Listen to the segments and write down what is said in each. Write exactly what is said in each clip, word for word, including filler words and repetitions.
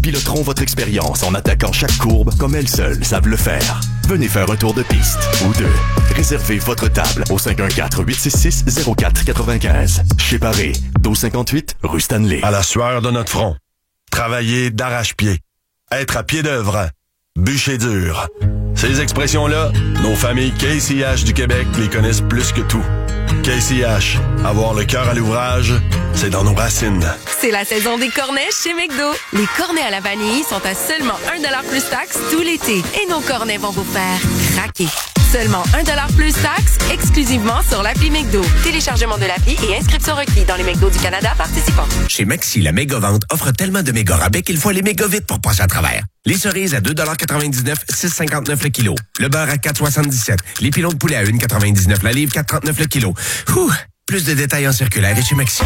piloteront votre expérience en attaquant chaque courbe comme elles seules savent le faire. Venez faire un tour de piste ou deux. Réservez votre table au cinq un quatre, huit six six, zéro quatre neuf cinq. Chez Paré, douze cinquante-huit, rue Stanley. À la sueur de notre front. Travailler d'arrache-pied. Être à pied d'œuvre. Bûcher dur. Ces expressions-là, nos familles K C H du Québec les connaissent plus que tout. K C H, avoir le cœur à l'ouvrage, c'est dans nos racines. C'est la saison des cornets chez McDo. Les cornets à la vanille sont à seulement un dollar plus taxe tout l'été. Et nos cornets vont vous faire craquer. Seulement un dollar plus taxe, exclusivement sur l'appli McDo. Téléchargement de l'appli et inscription requis dans les McDo du Canada participants. Chez Maxi, la méga-vente offre tellement de méga rabais qu'il faut aller méga vite pour passer à travers. Les cerises à deux quatre-vingt-dix-neuf, six cinquante-neuf le kilo. Le beurre à quatre soixante-dix-sept. Les pilons de poulet à un quatre-vingt-dix-neuf la livre, quatre trente-neuf le kilo. Ouh, plus de détails en circulaire et chez Maxi.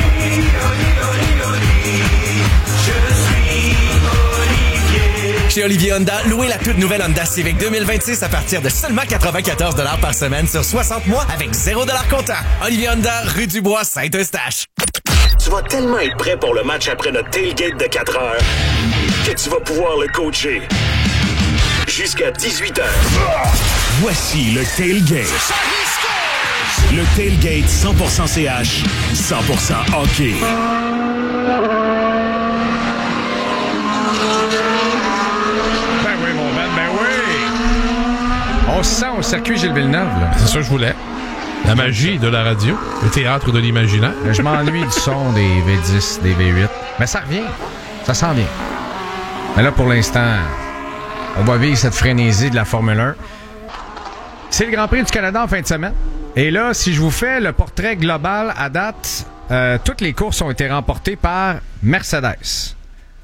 Chez Olivier Honda, louez la toute nouvelle Honda Civic deux mille vingt-six à partir de seulement quatre-vingt-quatorze dollars par semaine sur soixante mois avec zéro dollar comptant. Olivier Honda, rue du Bois, Saint-Eustache. Tu vas tellement être prêt pour le match après notre tailgate de quatre heures que tu vas pouvoir le coacher jusqu'à dix-huit heures. Voici le tailgate. Le tailgate cent pour cent C H, cent pour cent hockey. Ben oui, mon man, ben oui! On se sent au circuit Gilles Villeneuve, là. C'est ça que je voulais. La magie de la radio, le théâtre de l'imaginaire. Je m'ennuie du son des V dix, des V huit. Mais ça revient. Ça s'en vient. Mais là, pour l'instant, on va vivre cette frénésie de la Formule un. C'est le Grand Prix du Canada en fin de semaine. Et là, si je vous fais le portrait global à date, euh, toutes les courses ont été remportées par Mercedes.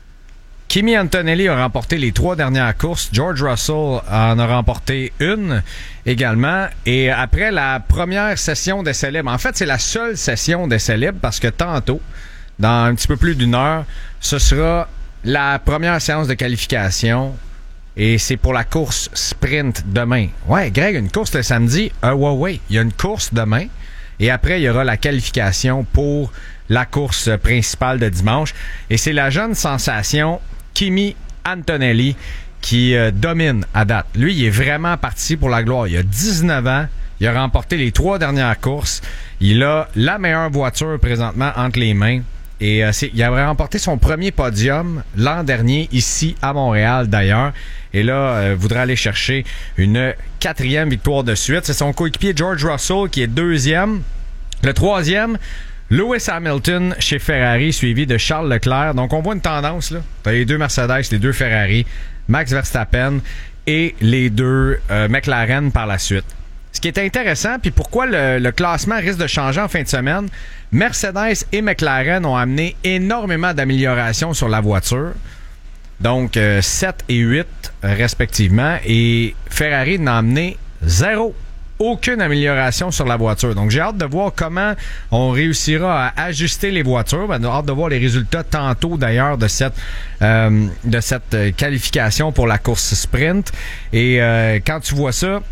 Kimi Antonelli a remporté les trois dernières courses. George Russell en a remporté une également. Et après la première session d'essai libre, en fait, c'est la seule session d'essai libre parce que tantôt, dans un petit peu plus d'une heure, ce sera la première séance de qualification. Et c'est pour la course sprint demain. Ouais, Greg, une course le samedi. Euh, ouais, ouais, il y a une course demain. Et après, il y aura la qualification pour la course principale de dimanche. Et c'est la jeune sensation Kimi Antonelli qui euh, domine à date. Lui, il est vraiment parti pour la gloire. Il a dix-neuf ans. Il a remporté les trois dernières courses. Il a la meilleure voiture présentement entre les mains. Et euh, c'est, il a remporté son premier podium l'an dernier ici à Montréal d'ailleurs. Et là, euh, voudrait aller chercher une quatrième victoire de suite. C'est son coéquipier George Russell qui est deuxième. Le troisième, Lewis Hamilton chez Ferrari, suivi de Charles Leclerc. Donc on voit une tendance là. T'as les deux Mercedes, les deux Ferrari, Max Verstappen et les deux euh, McLaren par la suite. Ce qui est intéressant, puis pourquoi le, le classement risque de changer en fin de semaine, Mercedes et McLaren ont amené énormément d'améliorations sur la voiture. Donc, euh, sept et huit euh, respectivement. Et Ferrari n'a amené zéro. Aucune amélioration sur la voiture. Donc, j'ai hâte de voir comment on réussira à ajuster les voitures. Ben, j'ai hâte de voir les résultats tantôt, d'ailleurs, de cette euh, de cette qualification pour la course sprint. Et euh, quand tu vois ça,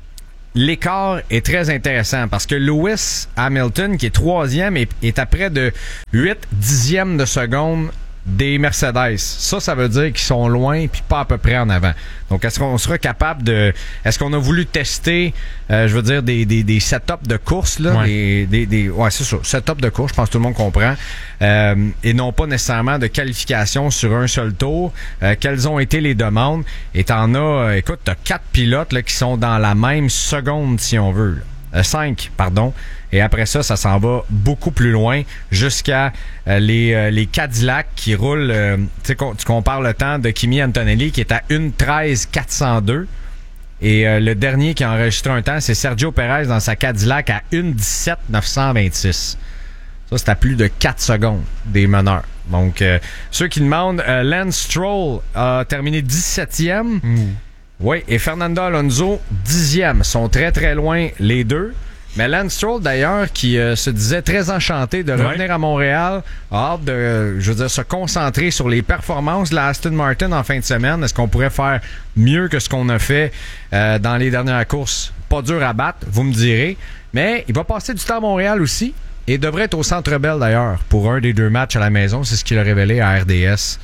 l'écart est très intéressant parce que Lewis Hamilton, qui est troisième, est, est à près de huit dixièmes de seconde des Mercedes. Ça, ça veut dire qu'ils sont loin puis pas à peu près en avant. Donc, est-ce qu'on sera capable de... Est-ce qu'on a voulu tester, euh, je veux dire, des, des, des setups de course, là? Ouais. Des, des, des, ouais, c'est ça. Setup de course, je pense que tout le monde comprend. Euh, et non pas nécessairement de qualification sur un seul tour. Euh, quelles ont été les demandes? Et t'en as... Euh, écoute, t'as quatre pilotes là, qui sont dans la même seconde, si on veut. Là. Euh, cinq, pardon. Et après ça, ça s'en va beaucoup plus loin jusqu'à euh, les, euh, les Cadillacs qui roulent... Euh, tu sais, tu compares le temps de Kimi Antonelli qui est à une treize quatre cent deux. Et euh, le dernier qui a enregistré un temps, c'est Sergio Perez dans sa Cadillac à une dix-sept neuf cent vingt-six. Ça, c'est à plus de quatre secondes des meneurs. Donc, euh, ceux qui demandent, euh, Lance Stroll a terminé dix-septième. Mm. Oui, et Fernando Alonso, dixième. Sont très, très loin les deux. Mais Lance Stroll, d'ailleurs, qui euh, se disait très enchanté de revenir ouais. à Montréal, a hâte de, euh, je veux dire, se concentrer sur les performances de la Aston Martin en fin de semaine. Est-ce qu'on pourrait faire mieux que ce qu'on a fait euh, dans les dernières courses? Pas dur à battre, vous me direz. Mais il va passer du temps à Montréal aussi et devrait être au Centre Bell, d'ailleurs, pour un des deux matchs à la maison. C'est ce qu'il a révélé à R D S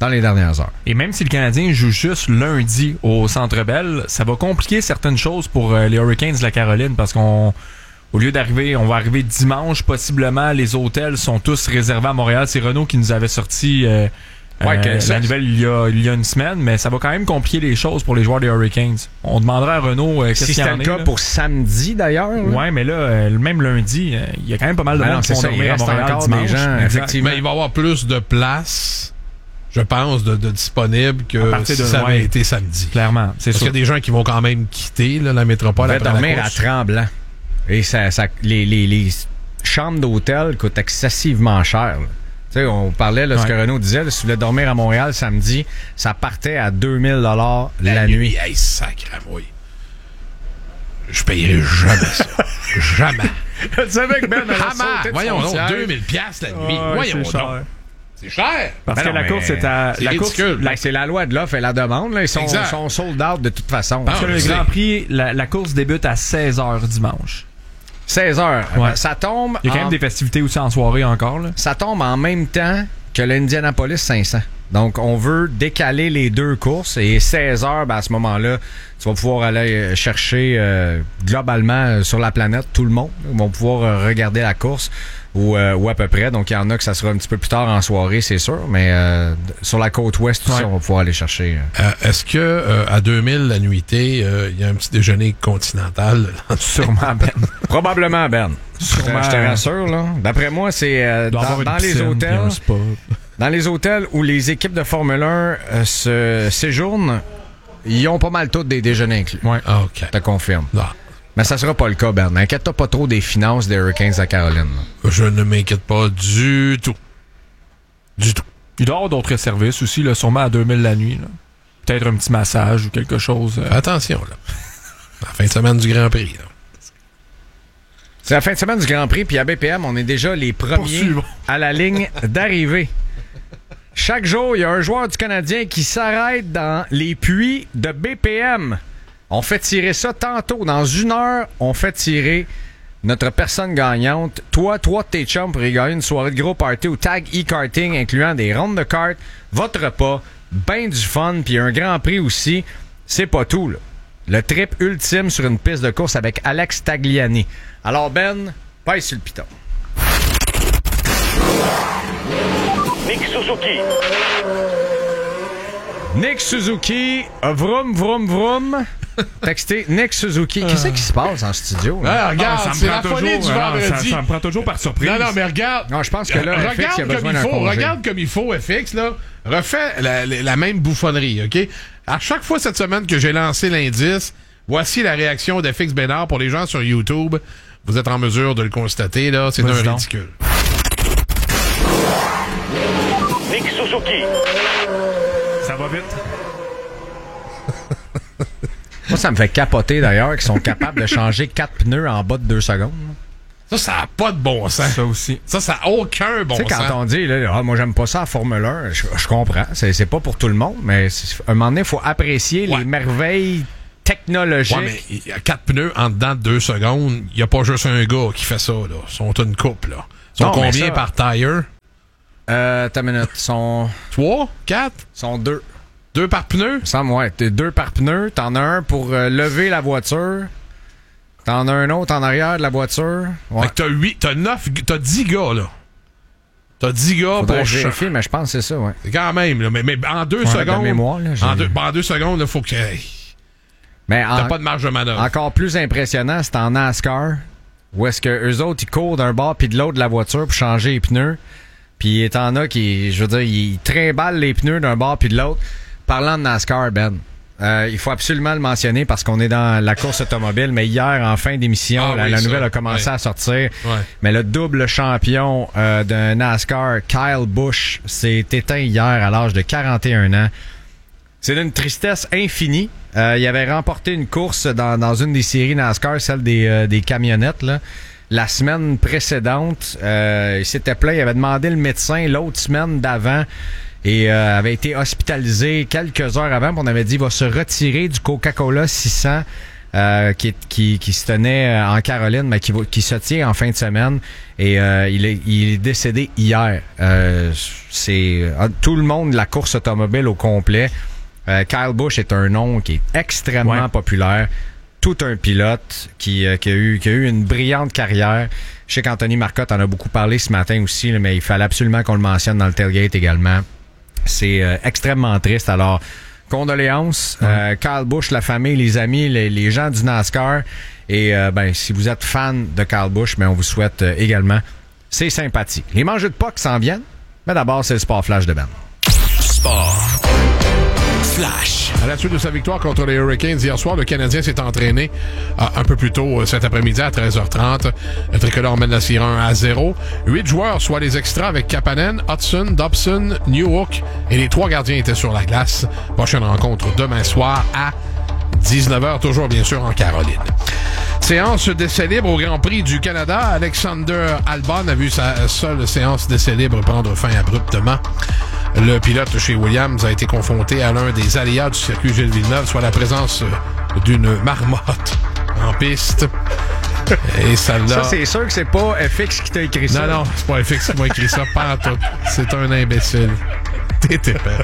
dans les dernières heures. Et même si le Canadien joue juste lundi au Centre Bell, ça va compliquer certaines choses pour euh, les Hurricanes de la Caroline parce qu'on au lieu d'arriver, on va arriver dimanche, possiblement, les hôtels sont tous réservés à Montréal. C'est Renault qui nous avait sorti euh, ouais, euh, la nouvelle il y, a, il y a une semaine, mais ça va quand même compliquer les choses pour les joueurs des Hurricanes. On demandera à Renault euh, qu'est-ce si qu'il y en a. Si c'était le cas là. Pour samedi, d'ailleurs. Là. Ouais, mais là, euh, même lundi, euh, il y a quand même pas mal de ah monde qui vont dormir à Montréal encore dimanche. Des gens, effectivement. Mais il va y avoir plus de place, je pense, de, de disponible que si ça avait été samedi. Clairement, c'est Parce sûr. qu'il y a des gens qui vont quand même quitter là, la métropole. On va dormir à Tremblant. Et ça, ça, les, les, les chambres d'hôtel coûtent excessivement cher. Tu sais, on parlait, là, ouais. ce que Renaud disait, là, si tu voulais dormir à Montréal samedi, ça partait à deux mille dollars la, la nuit. nuit. Hey, sacramouille. Je payerai jamais ça. Jamais. Tu savais que Ben allait sauter de Voyons donc, deux mille dollars la nuit. Oh, Voyons donc. C'est cher. Parce ben que non, la course, c'est à. C'est la course, la, c'est la loi de l'offre et la demande. Là. Ils sont, sont sold out de toute façon. Parce que le Grand Prix, la, la course débute à seize heures dimanche. seize heures. Ouais. Ça tombe. Il y a quand en... même des festivités aussi en soirée encore. Là. Ça tombe en même temps que l'Indianapolis cinq cents. Donc, on veut décaler les deux courses et seize heures, ben, à ce moment-là, tu vas pouvoir aller chercher euh, globalement sur la planète tout le monde. Ils vont pouvoir euh, regarder la course ou, euh, ou à peu près. Donc, il y en a que ça sera un petit peu plus tard en soirée, c'est sûr. Mais euh, sur la côte ouest, tout ouais. ça, on va pouvoir aller chercher. Euh. Euh, est-ce que euh, à deux mille la nuitée, il euh, y a un petit déjeuner continental? Sûrement, Ben. Probablement, Ben. Sûrement, je te rassure, là. D'après moi, c'est euh, dans, dans les hôtels. Dans les hôtels où les équipes de Formule un euh, se séjournent, ils ont pas mal toutes des déjeuners inclus. Ouais. Ah, OK. Je te confirme. Non. Mais ça sera pas le cas, Ben. Inquiète-toi pas trop des finances des Hurricanes à Caroline. Là. Je ne m'inquiète pas du tout. Du tout. Il doit y avoir d'autres services aussi, là, sûrement à deux mille la nuit. Là. Peut-être un petit massage ou quelque chose. Euh... Attention, là. La fin de semaine du Grand Prix, là. C'est la fin de semaine du Grand Prix, puis à B P M, on est déjà les premiers Poursuivons. à la ligne d'arrivée. Chaque jour, il y a un joueur du Canadien qui s'arrête dans les puits de B P M. On fait tirer ça tantôt. Dans une heure, on fait tirer notre personne gagnante. Toi, trois de tes chums pour y gagner une soirée de gros party au Tag e-karting, incluant des rondes de cartes, votre repas, ben du fun, puis un Grand Prix aussi. C'est pas tout, là. Le trip ultime sur une piste de course avec Alex Tagliani. Alors Ben, pèse sur le piton. Nick Suzuki. Nick Suzuki, vroom vroom vroom. Textez Nick Suzuki. Qu'est-ce qui se passe en studio? Là? Ah, regarde, non, c'est la folie du vendredi. Ça, ça me prend toujours par surprise. Non, non, mais regarde. Non, je pense que là, regarde F X, il a comme besoin il d'un faut. congé. Regarde comme il faut, F X, là. Refais la, la, la même bouffonnerie, OK? À chaque fois cette semaine que j'ai lancé l'indice, voici la réaction d'F X Bénard pour les gens sur YouTube. Vous êtes en mesure de le constater, là. C'est un ridicule. Nick Suzuki. Ça va vite. Moi, ça me fait capoter, d'ailleurs, qu'ils sont capables de changer quatre pneus en bas de deux secondes. Ça, ça n'a pas de bon sens. Ça aussi. Ça, ça n'a aucun bon sens. Tu sais, quand on dit, là, ah, moi, j'aime pas ça à Formule un, je, je comprends. C'est, c'est pas pour tout le monde, mais à un moment donné, il faut apprécier ouais. les merveilles technologiques. Ouais, mais il y a quatre pneus en dedans de deux secondes. Il n'y a pas juste un gars qui fait ça, là. Ils sont une couple, là. Ils sont non, combien ça... par tire? Euh, t'as une minute. Ils sont... Trois? Quatre? Ils sont deux. Deux par pneu? Ça me ouais. T'es deux par pneu. T'en as un pour euh, lever la voiture. T'en as un autre en arrière de la voiture. Ouais. Fait que t'as huit, t'as neuf, t'as dix gars, là. T'as dix gars Faudrait pour... vérifier, mais je pense que c'est ça, ouais. C'est quand même, là. Mais, mais en deux ouais, secondes... De mémoire, là, en, deux, en deux secondes, il faut que... Mais t'as en, pas de marge de manœuvre. Encore plus impressionnant, c'est en NASCAR, où est-ce que eux autres, ils courent d'un bord puis de l'autre de la voiture pour changer les pneus. Puis il t'en a qui, je veux dire, ils trimballent les pneus d'un bord puis de l'autre. Parlant de NASCAR, Ben, euh, il faut absolument le mentionner parce qu'on est dans la course automobile, mais hier, en fin d'émission, ah, la, oui, la nouvelle a commencé ouais. à sortir. Ouais. Mais le double champion euh, de NASCAR, Kyle Busch, s'est éteint hier à l'âge de quarante et un ans. C'est d'une tristesse infinie. Euh, il avait remporté une course dans, dans une des séries NASCAR, celle des, euh, des camionnettes, là. La semaine précédente, euh, il s'était plaint, il avait demandé le médecin l'autre semaine d'avant et euh, avait été hospitalisé quelques heures avant. On avait dit qu'il va se retirer du Coca-Cola six cents euh, qui, qui, qui se tenait en Caroline, mais qui, qui se tient en fin de semaine. Et euh, il, est, il est décédé hier. Euh, c'est tout le monde de la course automobile au complet. Euh, Kyle Busch est un nom qui est extrêmement ouais. populaire. Tout un pilote qui, euh, qui, a eu, qui a eu une brillante carrière. Je sais qu'Anthony Marcotte en a beaucoup parlé ce matin aussi, là, mais il fallait absolument qu'on le mentionne dans le tailgate également. C'est euh, extrêmement triste. Alors, condoléances. Ouais. Euh, Kyle Busch, la famille, les amis, les, les gens du NASCAR. Et euh, ben, si vous êtes fan de Kyle Busch, ben, on vous souhaite euh, également ses sympathies. Les mangeux de P O C s'en viennent. Mais d'abord, c'est le Sport Flash de Ben. Sport Flash. À la suite de sa victoire contre les Hurricanes hier soir, le Canadien s'est entraîné euh, un peu plus tôt euh, cet après-midi à treize heures trente. Le tricolore mène la série un à zéro. Huit joueurs, soit les extras avec Kapanen, Hudson, Dobson, Newhook et les trois gardiens étaient sur la glace. Prochaine rencontre demain soir à dix-neuf heures, toujours bien sûr en Caroline. Séance d'essai libre au Grand Prix du Canada. Alexander Albon a vu sa seule séance d'essai libre prendre fin abruptement. Le pilote chez Williams a été confronté à l'un des aléas du circuit Gilles Villeneuve, soit la présence d'une marmotte en piste. Et ça l'a... Ça, c'est sûr que c'est pas F X qui t'a écrit ça. Non, non, c'est pas F X qui m'a écrit ça, pas en tout. C'est un imbécile. T'es épais.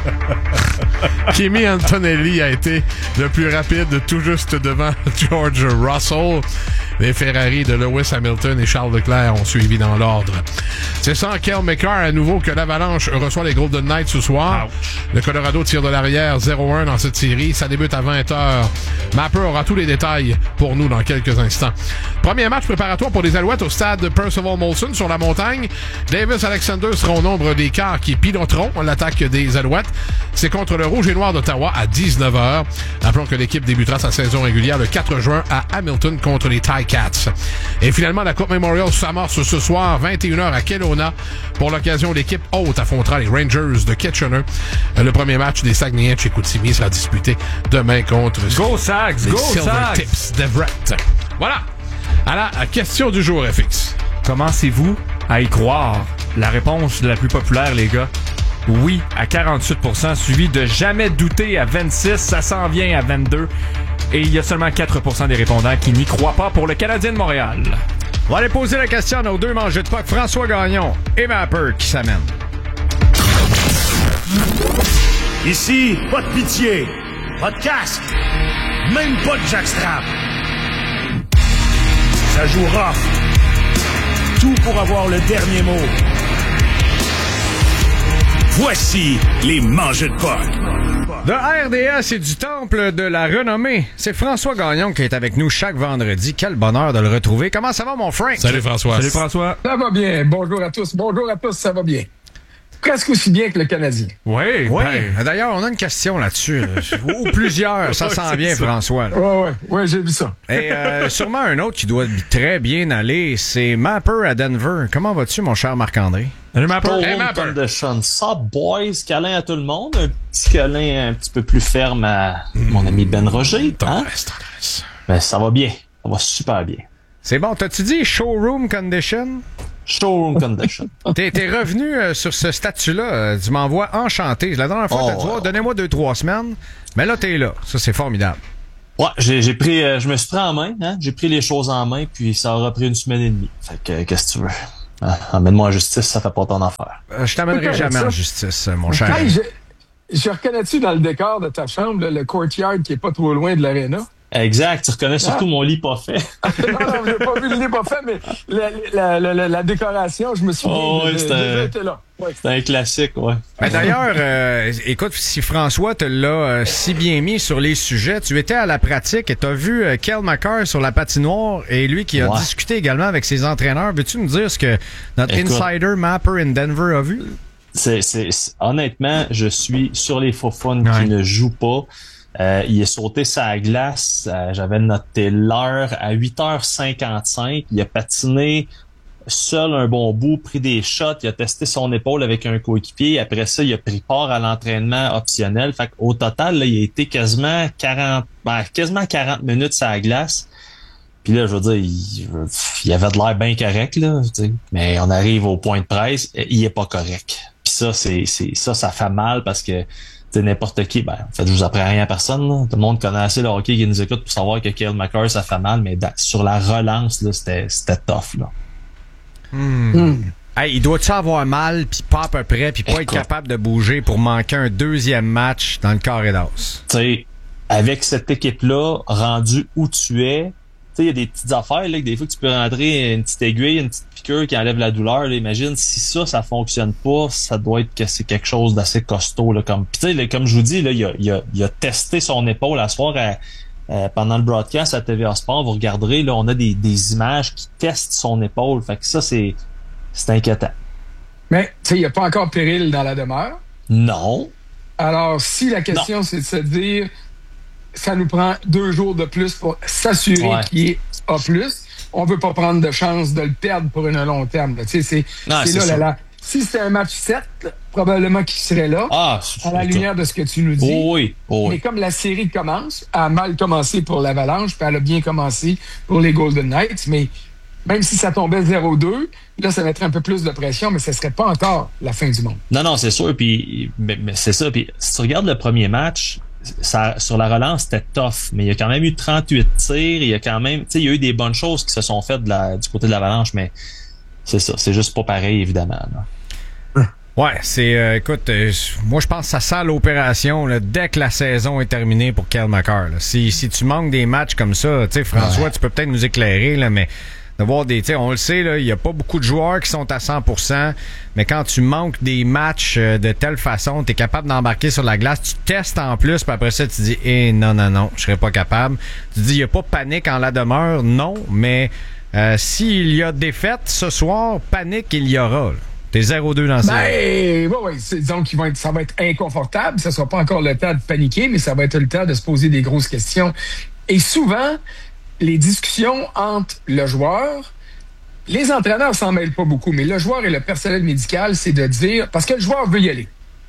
Kimi Antonelli a été le plus rapide tout juste devant George Russell. Les Ferrari de Lewis Hamilton et Charles Leclerc ont suivi dans l'ordre. C'est sans Cale Makar à nouveau que l'Avalanche reçoit les Golden Knights ce soir. Ouch. Le Colorado tire de l'arrière zéro un dans cette série. Ça débute à vingt heures. Mapper aura tous les détails pour nous dans quelques instants. Premier match préparatoire pour les Alouettes au stade Percival Molson sur la montagne. Davis Alexander sera au nombre des quarts qui piloteront l'attaque des Alouettes. C'est contre le Rouge et Noir d'Ottawa à dix-neuf heures. Rappelons que l'équipe débutera sa saison régulière le quatre juin à Hamilton contre les Ticats. Et finalement, la Coupe Memorial s'amorce ce soir, vingt et une heures à Kelowna. Pour l'occasion, l'équipe haute affrontera les Rangers de Kitchener. Le premier match des Saguenayens de chez Chicoutimi sera disputé demain contre Go Sags, les Go Silver Sags. Tips d'Everett. Voilà. À la question du jour, F X. Commencez-vous à y croire? La réponse la plus populaire, les gars. Oui, à quarante-huit pour cent, suivi de jamais douter à vingt-six, ça s'en vient à vingt-deux. Et il y a seulement quatre pour cent des répondants qui n'y croient pas pour le Canadien de Montréal. On va aller poser la question à nos deux mangeux de P O C, François Gagnon et Mapper qui s'amènent. Ici, pas de pitié, pas de casque, même pas de jackstrap. Ça joue rough. Tout pour avoir le dernier mot. Voici les mangeux de P O C. De R D S et du Temple de la Renommée, c'est François Gagnon qui est avec nous chaque vendredi. Quel bonheur de le retrouver. Comment ça va, mon Frank? Salut, François. Salut, François. Ça va bien. Bonjour à tous. Bonjour à tous, ça va bien. Presque aussi bien que le Canadien. Oui, oui. Ben, d'ailleurs, on a une question là-dessus. Ou plusieurs. Ça s'en vient, ça. François. Oui, oui, oui, j'ai vu ça. Et euh, sûrement un autre qui doit très bien aller, c'est Mapper à Denver. Comment vas-tu, mon cher Marc-André? Salut, Mapper. Hey, Mapper. De Sup, boys, câlin à tout le monde. Un petit câlin un petit peu plus ferme à mm. mon ami Ben Roger. Hein? Ben, ça va bien. Ça va super bien. C'est bon. T'as-tu dit showroom condition? Showroom condition. T'es, t'es revenu euh, sur ce statut-là. Euh, tu m'envoies enchanté. La dernière fois, oh, t'as dit, oh, donnez-moi deux, trois semaines. Mais là, t'es là. Ça, c'est formidable. Ouais, j'ai, j'ai pris, euh, je me suis pris en main, hein. J'ai pris les choses en main, puis ça aura pris une semaine et demie. Fait que, euh, qu'est-ce que tu veux? Ah, emmène-moi en justice, ça fait pas ton affaire. Euh, je t'amènerai jamais ça. en justice, mon cher. Hey, je, je reconnais-tu dans le décor de ta chambre, là, le courtyard qui est pas trop loin de l'aréna? Exact, tu reconnais surtout ah. mon lit pas fait. non, non, j'ai pas vu le lit pas fait, mais la, la, la, la, la décoration, je me souviens. Oh, ouais, c'était un... là. Ouais. C'est un classique, ouais. Ben d'ailleurs, euh, écoute, si François te l'a euh, si bien mis sur les sujets, tu étais à la pratique et t'as vu euh, Cale Makar sur la patinoire et lui qui a ouais. discuté également avec ses entraîneurs. Veux-tu nous dire ce que notre écoute, insider Mapper in Denver a vu? C'est, c'est, c'est, honnêtement, je suis sur les faux fun ouais. qui ne jouent pas. Euh, il est sauté sa glace, euh, j'avais noté l'heure à huit heures cinquante-cinq. Il a patiné seul un bon bout, pris des shots, il a testé son épaule avec un coéquipier. Après ça, il a pris part à l'entraînement optionnel. Fait qu'au total, là, il a été quasiment quarante, ben, quasiment quarante minutes sur la glace. Puis là, je veux dire, il, il avait de l'air bien correct, là, tu sais. Mais on arrive au point de presse, il est pas correct. Puis ça, c'est, c'est ça, ça fait mal parce que sais, n'importe qui, ben, en fait, je vous apprends rien à personne, là. Tout le monde connaît assez le hockey qui nous écoute pour savoir que Cale Makar, ça fait mal, mais dans, sur la relance, là, c'était, c'était tough, là. Hmm. Hmm. Hey, il doit-tu avoir mal, puis pas à peu près, puis pas Écoute. être capable de bouger pour manquer un deuxième match dans le carré d'as? Tu sais, avec cette équipe-là, rendu où tu es, tu sais, il y a des petites affaires, là, que des fois que tu peux rentrer une petite aiguille, une petite piqûre qui enlève la douleur, là. Imagine, si ça, ça fonctionne pas, ça doit être que c'est quelque chose d'assez costaud, là. Comme, tu sais, comme je vous dis, là, il a, il a, il a testé son épaule à soir à, euh, pendant le broadcast à T V A Sport. Vous regarderez, là, on a des, des images qui testent son épaule. Fait que ça, c'est, c'est inquiétant. Mais, tu sais, il n'y a pas encore péril dans la demeure. Non. Alors, si la question, non. c'est de se dire, ça nous prend deux jours de plus pour s'assurer ouais. qu'il est A plus, on veut pas prendre de chance de le perdre pour un long terme. Tu sais, c'est, non, c'est, c'est là, là, là. Si c'était un match sept, probablement qu'il serait là, ah, à la lumière de ce que tu nous dis. Oh oui, oh oui. Mais comme la série commence, elle a mal commencé pour l'Avalanche, puis elle a bien commencé pour les Golden Knights, mais même si ça tombait zéro deux, là, ça mettrait un peu plus de pression, mais ce serait pas encore la fin du monde. Non, non, c'est sûr, puis mais, mais c'est ça. Puis si tu regardes le premier match, ça, sur la relance, c'était tough, mais il y a quand même eu trente-huit tirs, il y a quand même, tu sais, il y a eu des bonnes choses qui se sont faites de la, du côté de l'Avalanche, mais c'est ça, c'est juste pas pareil, évidemment. Là. Ouais, c'est, euh, écoute, euh, moi je pense que ça sent l'opération là, dès que la saison est terminée pour Cale Makar. Là. Si, si tu manques des matchs comme ça, tu sais, François, ouais. tu peux peut-être nous éclairer, là, mais de voir des, tu sais, on le sait, là, il y a pas beaucoup de joueurs qui sont à cent pour cent, mais quand tu manques des matchs euh, de telle façon, tu es capable d'embarquer sur la glace, tu testes en plus, puis après ça, tu dis, eh, non, non, non, je serais pas capable. Tu dis, il y a pas panique en la demeure, non, mais euh, s'il y a défaite ce soir, panique il y aura. Là. T'es zéro deux dans la série. Ben, ouais, ouais. Disons qu'ils vont être, ça va être inconfortable. Ça sera pas encore le temps de paniquer, mais ça va être le temps de se poser des grosses questions. Et souvent, les discussions entre le joueur, les entraîneurs s'en mêlent pas beaucoup, mais le joueur et le personnel médical, c'est de dire, parce que le joueur veut y aller.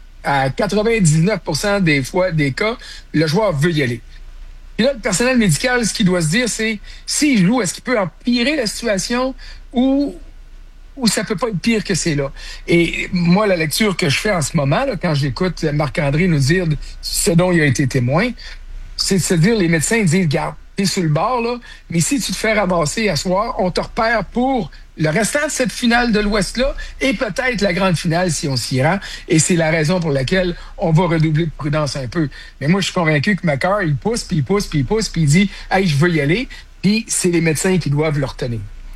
À quatre-vingt-dix-neuf pour cent des fois, des cas, le joueur veut y aller. Puis là, le personnel médical, ce qu'il doit se dire, c'est, s'il joue, est-ce qu'il peut empirer la situation ou ou ça peut pas être pire que c'est là. Et moi, la lecture que je fais en ce moment, là, quand j'écoute Marc-André nous dire ce dont il a été témoin, c'est de se dire, les médecins disent, garde, t'es sur le bord, là, mais si tu te fais ramasser à soir, on te repère pour le restant de cette finale de l'Ouest-là et peut-être la grande finale si on s'y rend. Et c'est la raison pour laquelle on va redoubler de prudence un peu. Mais moi, je suis convaincu que Makar, il pousse, puis il pousse, puis il pousse, puis il dit, hey, je veux y aller, puis c'est les médecins qui doivent le retenir.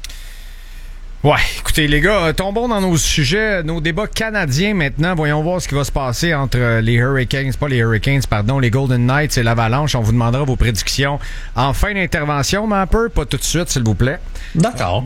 Ouais, écoutez les gars, tombons dans nos sujets, nos débats canadiens maintenant. Voyons voir ce qui va se passer entre les Hurricanes, pas les Hurricanes, pardon, les Golden Knights et l'Avalanche. On vous demandera vos prédictions en fin d'intervention, mais un peu, pas tout de suite, s'il vous plaît. D'accord.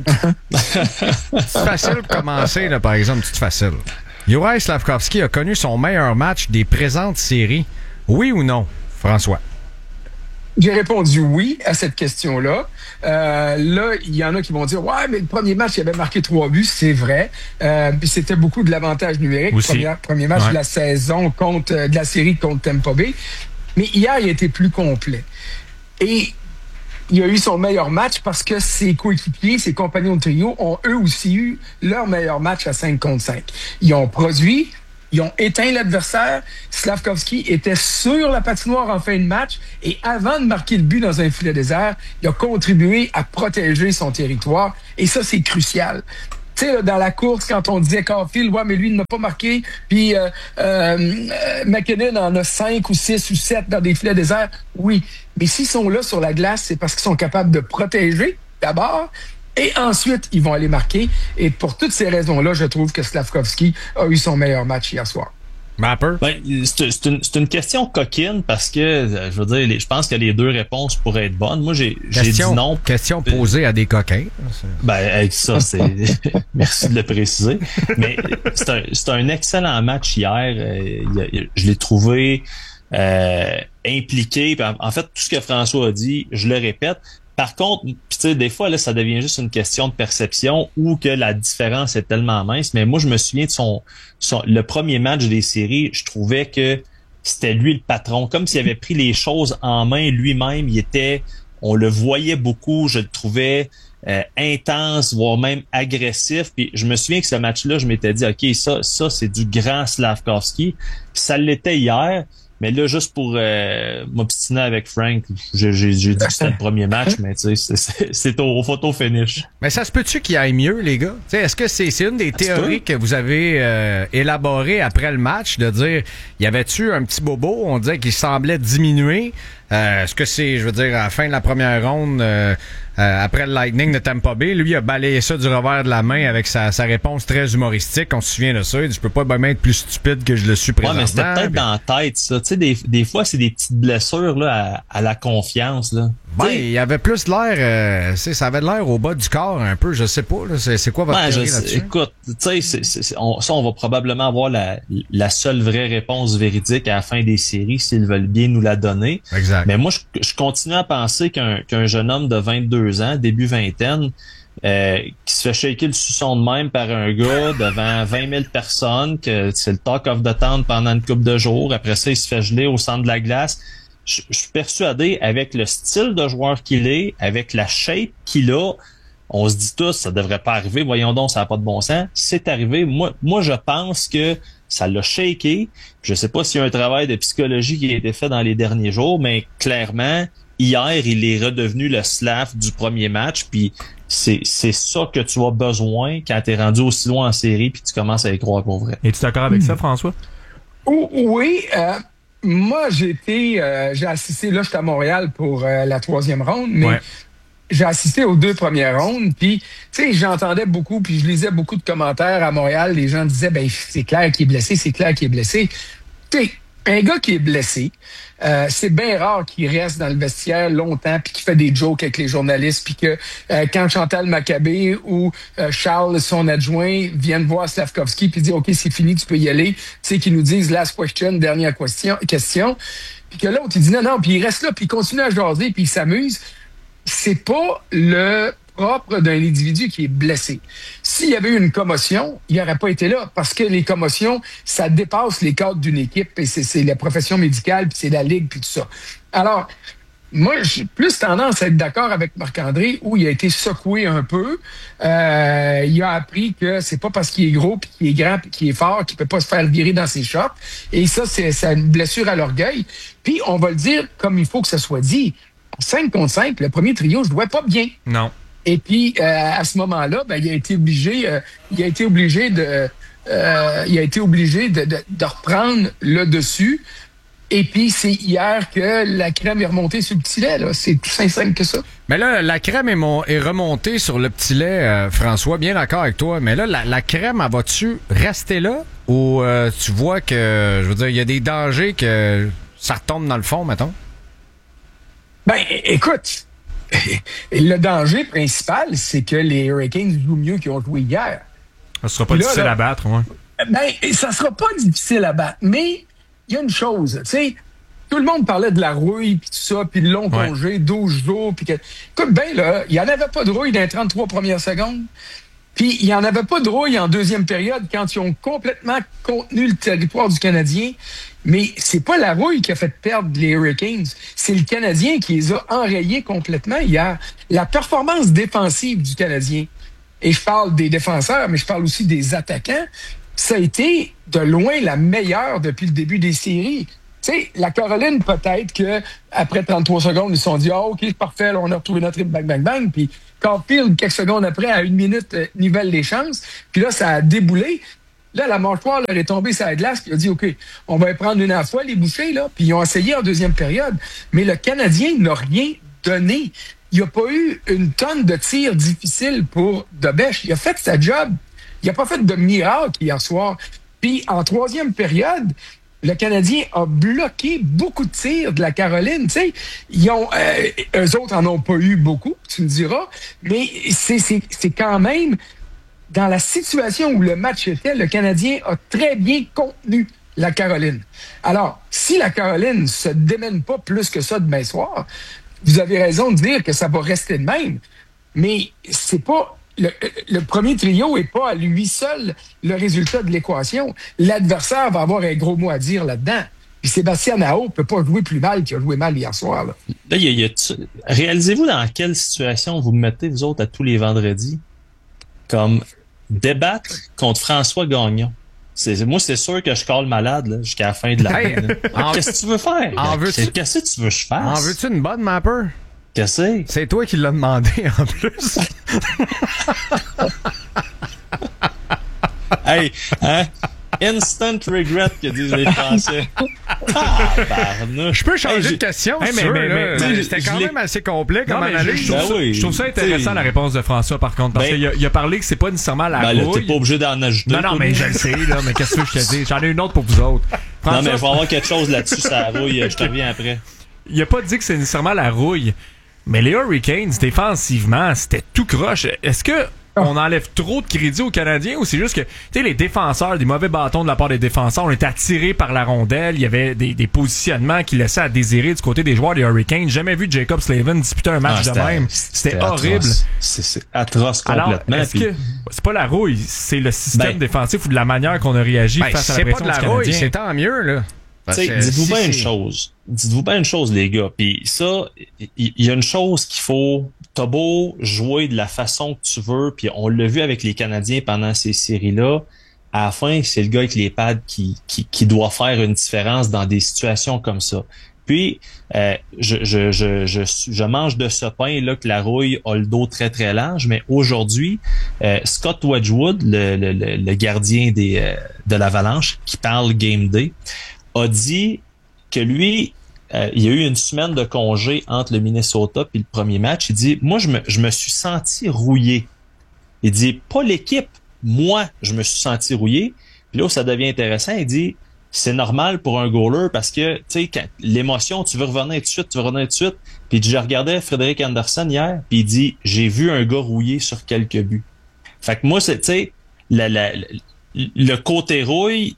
C'est facile de commencer, là, par exemple, c'est facile. Juraj Slafkovský a connu son meilleur match des présentes séries. Oui ou non, François? J'ai répondu oui à cette question-là. Euh, là, il y en a qui vont dire « Ouais, mais le premier match, il avait marqué trois buts. » C'est vrai. Euh, puis c'était beaucoup de l'avantage numérique. Le premier, premier match ouais. de la saison contre de la série contre Tampa Bay. Mais hier, il a été plus complet. Et il a eu son meilleur match parce que ses coéquipiers, ses compagnons de trio ont eux aussi eu leur meilleur match à cinq contre cinq. Ils ont produit, ils ont éteint l'adversaire. Slafkovský était sur la patinoire en fin de match et avant de marquer le but dans un filet désert, il a contribué à protéger son territoire. Et ça, c'est crucial. Tu sais, dans la course, quand on disait Caulfield, ouais, mais lui, il n'a pas marqué, puis euh, euh, McKinnon en a cinq ou six ou sept dans des filets déserts. Oui, mais s'ils sont là sur la glace, c'est parce qu'ils sont capables de protéger, d'abord, et ensuite, ils vont aller marquer. Et pour toutes ces raisons-là, je trouve que Slafkovský a eu son meilleur match hier soir. Mapper? Ben, c'est, c'est, une, c'est une question coquine parce que, je veux dire, les, je pense que les deux réponses pourraient être bonnes. Moi, j'ai, question, j'ai dit non. Question posée à des coquins. Ben, avec ça, c'est... Merci de le préciser. Mais c'est un, c'est un excellent match hier. Je l'ai trouvé euh, impliqué. En fait, tout ce que François a dit, je le répète. Par contre, tu sais, des fois, là, ça devient juste une question de perception ou que la différence est tellement mince. Mais moi, je me souviens de son, son le premier match des séries, je trouvais que c'était lui le patron. Comme s'il avait pris les choses en main lui-même. Il était, on le voyait beaucoup, je le trouvais euh, intense, voire même agressif. Puis je me souviens que ce match-là, je m'étais dit, OK, ça, ça, c'est du grand Slafkovský. Puis ça l'était hier. Mais là, juste pour euh, m'obstiner avec Frank, j'ai, j'ai, j'ai dit que c'était le premier match, mais tu sais, c'est, c'est, c'est au photo finish. Mais ça se peut-tu qu'il aille mieux, les gars? T'sais, est-ce que c'est, c'est une des théories que vous avez euh, élaborées après le match, de dire, y avait-tu un petit bobo, on disait qu'il semblait diminuer? Euh, est-ce que c'est, je veux dire, à la fin de la première ronde, euh, euh, après le Lightning de Tampa Bay, lui a balayé ça du revers de la main avec sa, sa réponse très humoristique. On se souvient de ça. Il dit, je peux pas même être plus stupide que je le suis présentement. Ouais, mais c'était peut-être dans la tête, ça. Tu sais, des, des fois, c'est des petites blessures là, à, à la confiance. Là. Ben, il y avait plus de l'air, euh, ça avait de l'air au bas du corps un peu, je sais pas. Là, c'est, c'est quoi votre ben, théorie je, là-dessus? Écoute, tu sais, c'est, c'est, c'est, on, ça, on va probablement avoir la, la seule vraie réponse véridique à la fin des séries s'ils veulent bien nous la donner. Exact. Mais moi, je, je continue à penser qu'un, qu'un jeune homme de vingt-deux ans, début vingtaine, euh, qui se fait shaker le suçon de même par un gars devant vingt mille personnes, que c'est le talk of the town pendant une couple de jours. Après ça, il se fait geler au centre de la glace. Je, je suis persuadé, avec le style de joueur qu'il est, avec la shape qu'il a, on se dit tous, ça devrait pas arriver. Voyons donc, ça n'a pas de bon sens. C'est arrivé. Moi, moi, je pense que ça l'a shaké. Je sais pas s'il y a un travail de psychologie qui a été fait dans les derniers jours, mais clairement, hier, il est redevenu le Slav du premier match, puis c'est, c'est ça que tu as besoin quand tu es rendu aussi loin en série puis tu commences à y croire pour vrai. Es-tu d'accord avec mmh. ça, François? Oh, oui, euh, moi, j'ai été, euh, j'ai assisté, là, j'étais à Montréal pour euh, la troisième ronde, mais ouais. j'ai assisté aux deux premières rondes, puis, tu sais, j'entendais beaucoup, puis je lisais beaucoup de commentaires à Montréal, les gens disaient, ben, c'est clair qu'il est blessé, c'est clair qu'il est blessé. Tu sais, un gars qui est blessé, euh, c'est bien rare qu'il reste dans le vestiaire longtemps puis qu'il fait des jokes avec les journalistes puis que euh, quand Chantal Maccabé ou euh, Charles, son adjoint, viennent voir Slavkovski puis disent « OK, c'est fini, tu peux y aller », tu sais, qu'ils nous disent « last question, dernière question », question puis que l'autre, il dit « non, non », puis il reste là puis il continue à jaser puis il s'amuse. C'est pas le propre d'un individu qui est blessé. S'il y avait eu une commotion, il n'aurait pas été là parce que les commotions, ça dépasse les cadres d'une équipe et c'est, c'est la profession médicale puis c'est la ligue puis tout ça. Alors, moi, j'ai plus tendance à être d'accord avec Marc-André où il a été secoué un peu. Euh, il a appris que c'est pas parce qu'il est gros puis qu'il est grand puis qu'il est fort qu'il peut pas se faire virer dans ses shorts. Et ça, c'est, c'est une blessure à l'orgueil. Puis, on va le dire comme il faut que ça soit dit. cinq contre cinq, le premier trio, je ne vois pas bien. Non. Et puis euh, à ce moment-là, ben, il a été obligé, euh, il a été obligé de, euh, il a été obligé de, de, de reprendre le dessus. Et puis c'est hier que la crème est remontée sur le petit lait. Là. C'est tout simple que ça. Mais là, la crème est, mon, est remontée sur le petit lait, euh, François. Bien d'accord avec toi. Mais là, la, la crème, elle va-tu rester là ou euh, tu vois que, je veux dire, il y a des dangers que ça retombe dans le fond, mettons? Ben, écoute. Le danger principal, c'est que les Hurricanes jouent mieux qu'ils ont joué hier. Ça sera pas là, difficile là, à battre, ouais. Ben, ça sera pas difficile à battre, mais il y a une chose, tu sais, tout le monde parlait de la rouille, puis tout ça, puis le long ouais. congé, douze jours, puis que... Écoute bien, là, il n'y en avait pas de rouille dans les trente-trois premières secondes, puis il n'y en avait pas de rouille en deuxième période quand ils ont complètement contenu le territoire du Canadien. Mais c'est pas la rouille qui a fait perdre les Hurricanes. C'est le Canadien qui les a enrayés complètement hier. La performance défensive du Canadien, et je parle des défenseurs, mais je parle aussi des attaquants, ça a été de loin la meilleure depuis le début des séries. Tu sais, la Caroline, peut-être que après trente-trois secondes, ils se sont dit « Ah, oh, OK, c'est parfait, là, on a retrouvé notre bang, bang, bang. » Puis Caulfield, quelques secondes après, à une minute, euh, nivelle les chances. Puis là, ça a déboulé. Là, la mâchoire leur est tombée sur la glace, puis il a dit, OK, on va y prendre une à la fois, les bouchées, là. Puis ils ont essayé en deuxième période. Mais le Canadien n'a rien donné. Il n'y a pas eu une tonne de tirs difficiles pour Dobèche. Il a fait sa job. Il n'a pas fait de miracle hier soir. Puis en troisième période, le Canadien a bloqué beaucoup de tirs de la Caroline. Tu sais, ils ont, euh, eux autres en ont pas eu beaucoup, tu me diras. Mais c'est, c'est, c'est quand même... Dans la situation où le match était, le Canadien a très bien contenu la Caroline. Alors, si la Caroline se démène pas plus que ça demain soir, vous avez raison de dire que ça va rester de même. Mais c'est pas le, le premier trio est pas à lui seul le résultat de l'équation. L'adversaire va avoir un gros mot à dire là-dedans. Puis Sébastien Aho peut pas jouer plus mal qu'il a joué mal hier soir. Là, là y a, y a, réalisez-vous dans quelle situation vous mettez, vous autres, à tous les vendredis, comme débattre contre François Gagnon. C'est, moi, c'est sûr que je colle malade là, jusqu'à la fin de l'année. Hey, en... Qu'est-ce que tu veux faire? En veux-tu... Qu'est-ce que tu veux que je fasse? En veux-tu une bonne mapper? Qu'est-ce que c'est? C'est toi qui l'as demandé, en plus. Hey, hein? Instant regret que disent les Français. Ah, je peux changer hey, de question, hey, mais, sûr, mais, mais, mais c'était quand même assez complet comme analyse. Je, je, trouve, ben oui, je trouve ça intéressant, la réponse de François, par contre, parce ben, qu'il a, il a parlé que c'est pas nécessairement la ben, rouille. T'es pas obligé d'en ajouter. Non, non, mais je le sais, là, mais qu'est-ce que je te dis? J'en ai une autre pour vous autres. François, non, mais il va y avoir quelque chose là-dessus, ça rouille. Je te reviens après. Il a pas dit que c'est nécessairement la rouille, mais les Hurricanes, défensivement, c'était tout croche. Est-ce que on enlève trop de crédit aux Canadiens ou c'est juste que, tu sais, les défenseurs, des mauvais bâtons de la part des défenseurs, on était attirés par la rondelle, il y avait des, des positionnements qui laissaient à désirer du côté des joueurs des Hurricanes. Jamais vu Jacob Slavin disputer un match ah, de même. C'était, c'était horrible. C'est, c'est atroce complètement. Alors, est-ce puis... que c'est pas la rouille, c'est le système ben, défensif ou de la manière qu'on a réagi ben, face à la pression du Canadien? C'est pas de la rouille, c'est tant mieux, là. T'sais, dites-vous si bien une chose. Dites-vous bien une chose, les gars. Puis ça, il y, y a une chose qu'il faut. T'as beau jouer de la façon que tu veux, puis on l'a vu avec les Canadiens pendant ces séries-là. À la fin, c'est le gars avec les pads qui, qui, qui doit faire une différence dans des situations comme ça. Puis, euh, je, je, je, je, je mange de ce pain là que la rouille a le dos très très large, mais aujourd'hui, euh, Scott Wedgwood, le, le, le gardien des, euh, de l'Avalanche, qui parle Game Day, a dit que lui, euh, il y a eu une semaine de congé entre le Minnesota et le premier match. Il dit, moi, je me, je me suis senti rouillé. Il dit, pas l'équipe, moi, je me suis senti rouillé. Puis là où ça devient intéressant, il dit, c'est normal pour un goaler parce que, tu sais, quand l'émotion, tu veux revenir tout de suite, tu veux revenir tout de suite. Puis il dit, je regardais Frédéric Anderson hier, puis il dit, j'ai vu un gars rouillé sur quelques buts. Fait que moi, c'est, tu sais, la, la, la, le côté rouille,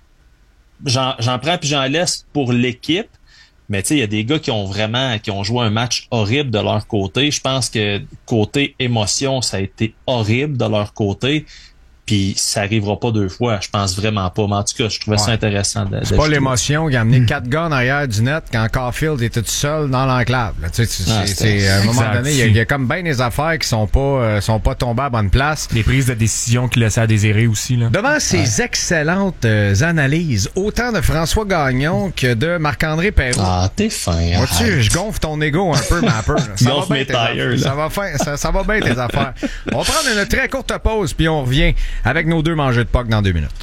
j'en, j'en prends puis j'en laisse pour l'équipe. Mais tu sais, il y a des gars qui ont vraiment, qui ont joué un match horrible de leur côté. Je pense que côté émotion, ça a été horrible de leur côté. Puis ça arrivera pas deux fois, je pense vraiment pas. Mais en tout cas, je trouvais ouais. ça intéressant. De, c'est de pas l'émotion qui a amené mmh. quatre gars en arrière du net quand Caulfield était tout seul dans l'enclave. Là, tu sais, ah, c'est, c'est, à un moment donné, il y, y a comme bien des affaires qui sont pas euh, sont pas tombées à bonne place. Les prises de décision qui laissaient à désirer aussi. Là. Devant ces ouais. excellentes euh, analyses, autant de François Gagnon que de Marc-André Perrault. Ah, t'es fin. Vois-tu, je gonfle ton ego un peu, ma peur. Ça va bien tes affaires. Ça va fin, ça, ça va bien tes affaires. On va prendre une très courte pause puis on revient avec nos deux mangeux de P O C dans deux minutes.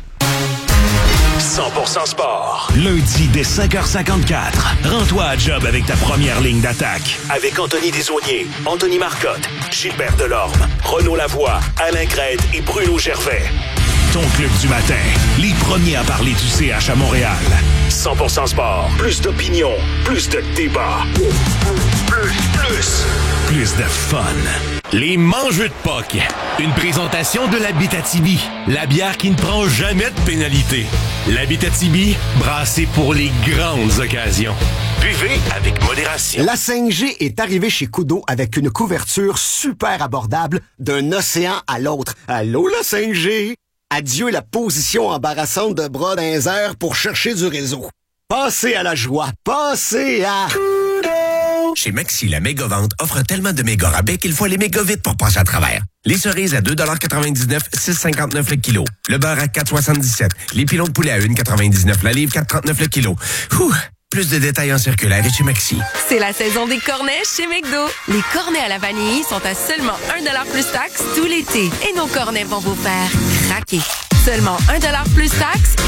cent pour cent sport. Lundi dès cinq heures cinquante-quatre. Rends-toi à job avec ta première ligne d'attaque. Avec Anthony Desaulniers, Anthony Marcotte, Gilbert Delorme, Renaud Lavoie, Alain Crête et Bruno Gervais. Ton club du matin. Les premiers à parler du C H à Montréal. cent pour cent sport. Plus d'opinion, plus de débat. Plus, plus. Plus de fun. Les mangeux de P O C. Une présentation de l'Abitibi. La bière qui ne prend jamais de pénalité. L'Abitibi, brassée pour les grandes occasions. Buvez avec modération. La cinq G est arrivée chez Kudo avec une couverture super abordable d'un océan à l'autre. Allô, la cinq G? Adieu la position embarrassante de bras dans les airs pour chercher du réseau. Passez à la joie. Passez à... Chez Maxi, la méga-vente offre tellement de méga rabais qu'il faut aller méga vite pour passer à travers. Les cerises à deux quatre-vingt-dix-neuf, six cinquante-neuf le kilo. Le beurre à quatre soixante-dix-sept. Les pilons de poulet à un quatre-vingt-dix-neuf la livre, quatre trente-neuf le kilo. Ouh, plus de détails en circulaire et chez Maxi. C'est la saison des cornets chez McDo. Les cornets à la vanille sont à seulement un dollar plus taxe tout l'été. Et nos cornets vont vous faire craquer. Seulement un dollar plus taxe,